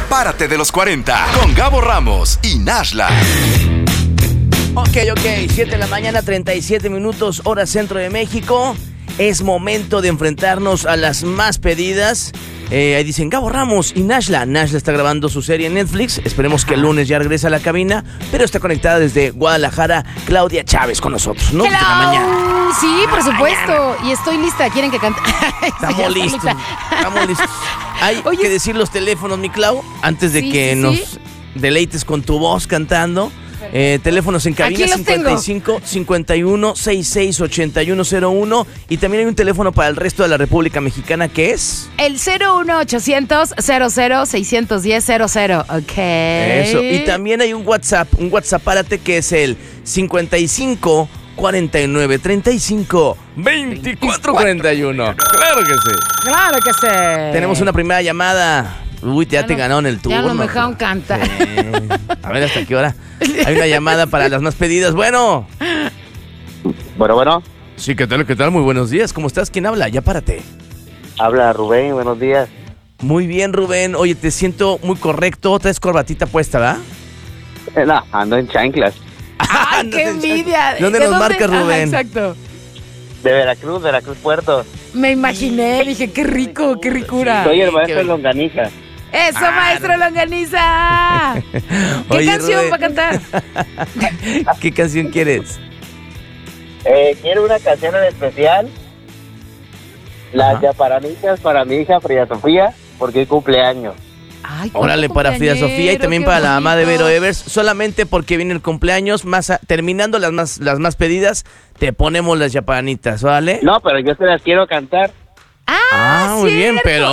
Párate de los 40 con Gabo Ramos y Nashla. Ok, 7 de la mañana, 37 minutos, hora centro de México. Es momento de enfrentarnos a las más pedidas. Ahí dicen Gabo Ramos y Nashla. Nashla está grabando su serie en Netflix. Esperemos que el lunes ya regrese a la cabina. Pero está conectada desde Guadalajara Claudia Chávez con nosotros, ¿no? Hello. Desde la mañana. Sí, por supuesto. Y estoy lista. ¿Quieren que cante? Estamos listos. Hay que decir los teléfonos, mi Clau, antes de que nos deleites con tu voz cantando. Teléfonos en cabina 55 51 66 8101 y también hay un teléfono para el resto de la República Mexicana que es el 01800 00 610 00. Ok. Eso. Y también hay un WhatsApp párate que es el 55 49 35 24 41. Claro que sí. Claro que sí. Tenemos una primera llamada. Uy, ya te ganaron el turno. Ya no me dejaron cantar. A ver, ¿hasta qué hora? Hay una llamada para las más pedidas. Bueno. Bueno. Sí, ¿qué tal? Muy buenos días. ¿Cómo estás? ¿Quién habla? Ya párate. Habla Rubén, buenos días. Muy bien, Rubén. Oye, te siento muy correcto. Traes corbatita puesta, ¿verdad? No, ando en chanclas. ¡Ay, qué envidia! ¿Dónde nos marcas, Rubén? Ajá, exacto. De Veracruz Puerto. Me imaginé, dije, qué rico, qué ricura. Soy el maestro de longaniza. ¡Eso, maestro Longaniza! ¿Qué Oye, canción Rubén, va a cantar? ¿Qué canción quieres? Quiero una canción en especial. Las yaparanitas para mi hija Frida Sofía, porque es cumpleaños. Ay, Órale, para Frida Sofía y también para la mamá de Vero Evers. Solamente porque viene el cumpleaños, terminando las más pedidas, te ponemos las yapanitas, ¿vale? No, pero yo se las quiero cantar. Muy bien, pero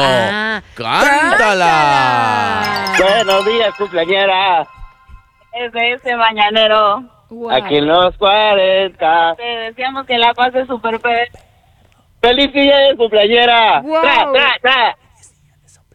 cántala. Buenos días, cumpleañera. Es de este mañanero. Wow. Aquí en los 40. Te deseamos que la pases súper ¡Feliz día, cumpleañera! Wow. ¡Tra!